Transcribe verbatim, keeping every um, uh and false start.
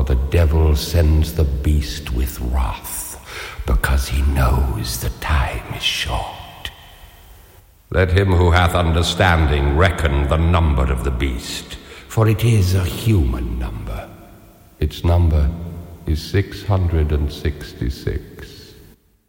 the devil sends the beast with wrath, because he knows the time is short. Let him who hath understanding reckon the number of the beast, for it is a human number. Its number is six hundred and sixty-six.